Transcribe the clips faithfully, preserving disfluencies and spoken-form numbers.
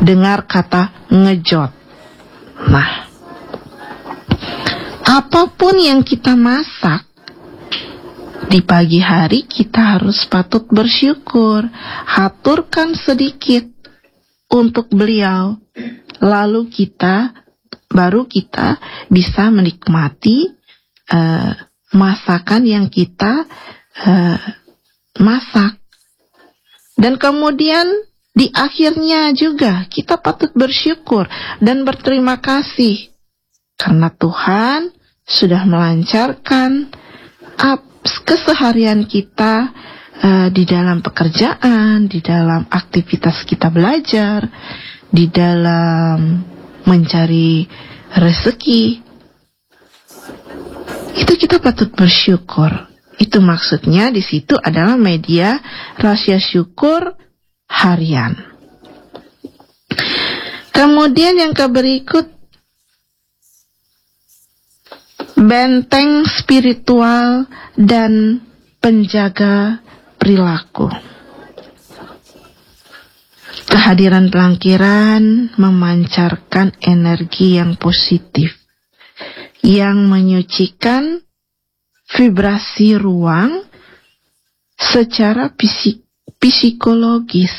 dengar kata ngejot. Nah, apapun yang kita masak di pagi hari, kita harus patut bersyukur. Haturkan sedikit untuk beliau, lalu kita baru kita bisa menikmati uh, masakan yang kita uh, masak. Dan kemudian di akhirnya juga kita patut bersyukur dan berterima kasih karena Tuhan sudah melancarkan up keseharian kita uh, di dalam pekerjaan, di dalam aktivitas kita belajar, di dalam mencari rezeki. Itu kita patut bersyukur. Itu maksudnya di situ adalah media rahasia syukur harian. Kemudian yang keberikut, benteng spiritual dan penjaga perilaku. Kehadiran pelangkiran memancarkan energi yang positif, yang menyucikan vibrasi ruang secara fisik, psikologis.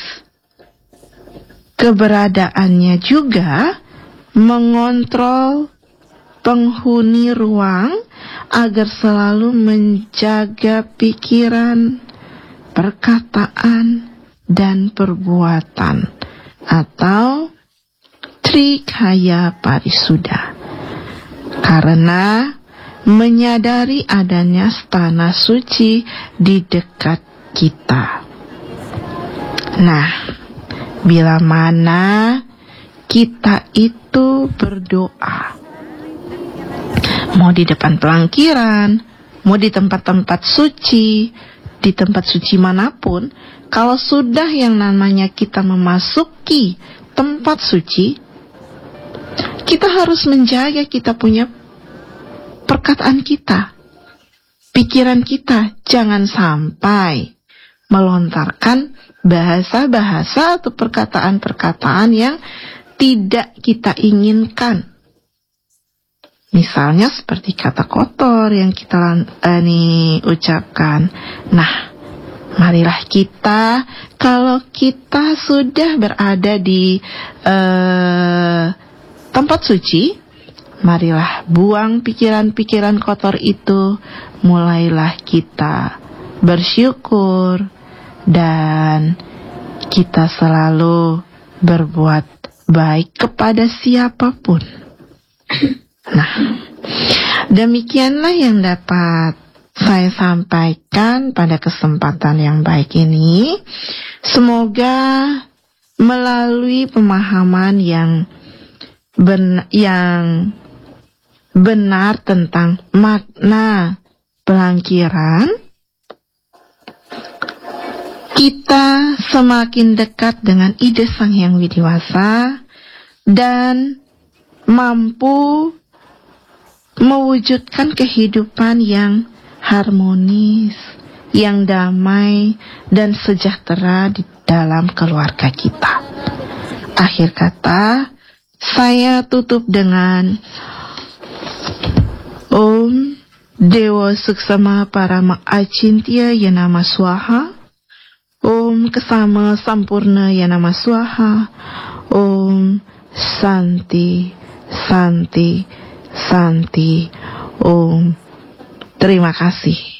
Keberadaannya juga mengontrol penghuni ruang agar selalu menjaga pikiran, perkataan, dan perbuatan atau trikaya parisuddha. Karena menyadari adanya stana suci di dekat kita. Nah, bila mana kita itu berdoa, mau di depan pelangkiran, mau di tempat-tempat suci, di tempat suci manapun, kalau sudah yang namanya kita memasuki tempat suci, kita harus menjaga kita punya perkataan kita, pikiran kita, jangan sampai melontarkan bahasa-bahasa atau perkataan-perkataan yang tidak kita inginkan. Misalnya seperti kata kotor yang kita uh, nih ucapkan. Nah, marilah kita, kalau kita sudah berada di uh, tempat suci, marilah buang pikiran-pikiran kotor itu. Mulailah kita bersyukur dan kita selalu berbuat baik kepada siapapun. Nah, demikianlah yang dapat saya sampaikan pada kesempatan yang baik ini. Semoga melalui pemahaman yang ben- yang benar tentang makna pelangkiran, kita semakin dekat dengan ide Sang Hyang Widiwasa dan mampu mewujudkan kehidupan yang harmonis, yang damai dan sejahtera di dalam keluarga kita. Akhir kata, saya tutup dengan Om Dewa Suksama Parama Acintya Yanama Swaha, Om Kesama Sampurna Yanama Swaha, Om Santi Santi Santi Om. Terima kasih.